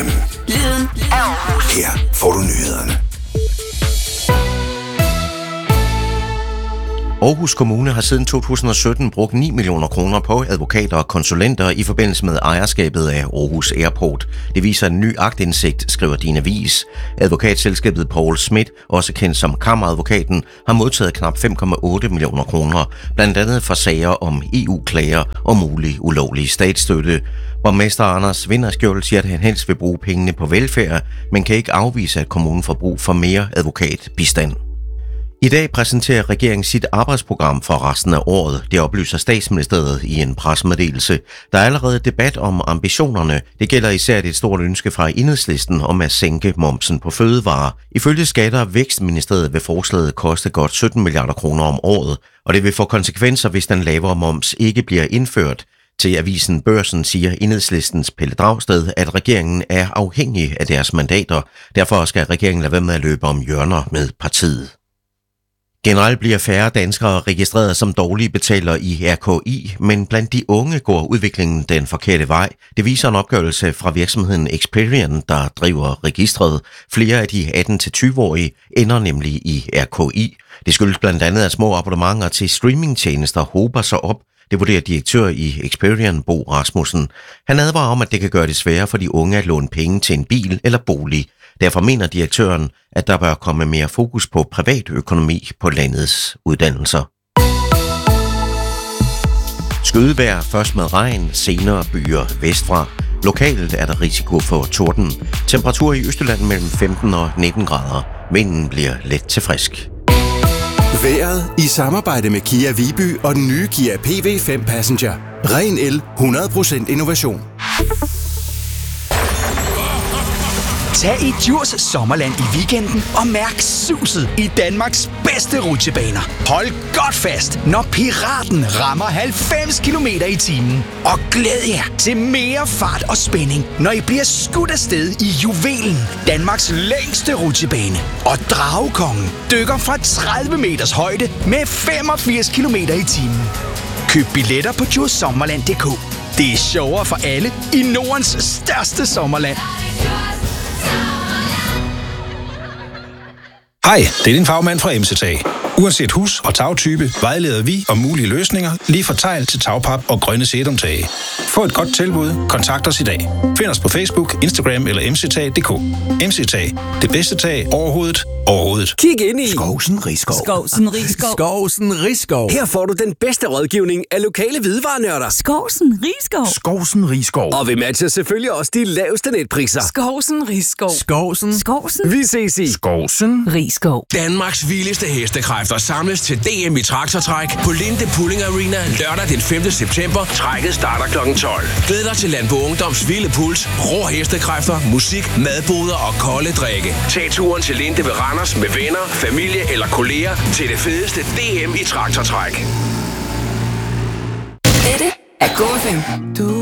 FM. Lyden af Aarhus. Her får du nyhederne. Aarhus Kommune har siden 2017 brugt 9 millioner kroner på advokater og konsulenter i forbindelse med ejerskabet af Aarhus Airport. Det viser en ny aktindsigt, skriver Din Avis. Advokatselskabet Poul Schmidt, også kendt som Kammeradvokaten, har modtaget knap 5,8 millioner kroner, blandt andet for sager om EU-klager og mulig ulovlig statsstøtte. Borgmester Anders Vinderskjold siger, at han helst vil bruge pengene på velfærd, men kan ikke afvise, at kommunen får brug for mere advokatbistand. I dag præsenterer regeringen sit arbejdsprogram for resten af året. Det oplyser Statsministeriet i en pressemeddelelse. Der er allerede debat om ambitionerne. Det gælder især et stort ønske fra Enhedslisten om at sænke momsen på fødevarer. Ifølge Skatte- og Vækstministeriet vil forslaget koste godt 17 milliarder kroner om året, og det vil få konsekvenser, hvis den lavere moms ikke bliver indført. Til avisen Børsen siger Enhedslistens Pelle Dragsted, at regeringen er afhængig af deres mandater. Derfor skal regeringen lade være med at løbe om hjørner med partiet. Generelt bliver færre danskere registreret som dårlige betalere i RKI, men blandt de unge går udviklingen den forkerte vej. Det viser en opgørelse fra virksomheden Experian, der driver registret. Flere af de 18-20-årige ender nemlig i RKI. Det skyldes blandt andet, at små abonnementer til streamingtjenester hober sig op. Det vurderer direktør i Experian, Bo Rasmussen. Han advarer om, at det kan gøre det sværere for de unge at låne penge til en bil eller bolig. Derfor mener direktøren, at der bør komme mere fokus på privatøkonomi på landets uddannelser. Skydevejr først med regn, senere byer vestfra. Lokalt er der risiko for torden. Temperatur i Østjylland mellem 15 og 19 grader. Vinden bliver let til frisk. Vejret i samarbejde med Kia Viby og den nye Kia PV5 Passenger. Ren el, 100% innovation. Tag i Djurs Sommerland i weekenden og mærk suset i Danmarks bedste rutsjebaner. Hold godt fast, når Piraten rammer 90 km/t. Og glæd jer til mere fart og spænding, når I bliver skudt afsted i Juvelen, Danmarks længste rutsjebane. Og Dragekongen dykker fra 30 meters højde med 85 km/t. Køb billetter på djursommerland.dk. Det er sjovere for alle i Nordens største sommerland. Hej, det er din fagmand fra MC-Tag. Uanset hus- og tagtype vejleder vi om mulige løsninger, lige fra tegl til tagpap og grønne sedumtage. Få et godt tilbud, kontakt os i dag. Find os på Facebook, Instagram eller mctag.dk. MC-Tag, det bedste tag overhovedet. Kig ind i Skovsen Riskov. Skovsen Riskov. Her får du den bedste rådgivning af lokale hvidevarenørder. Skovsen Riskov. Og vi matcher selvfølgelig også de laveste netpriser. Skovsen Riskov. Vi ses i Skovsen Riskov. Danmarks vildeste hestekræfter samles til DM i traktortræk på Linde Pulling Arena lørdag den 5. september. Trækket starter kl. 12. Glæd dig til Landbo Ungdoms vilde puls, rå hestekræfter, musik, madboder og kolde drikke. Tag turen til Linde ved Randers med venner, familie eller kolleger til det fedeste DM i traktortræk. Dette er Go FM.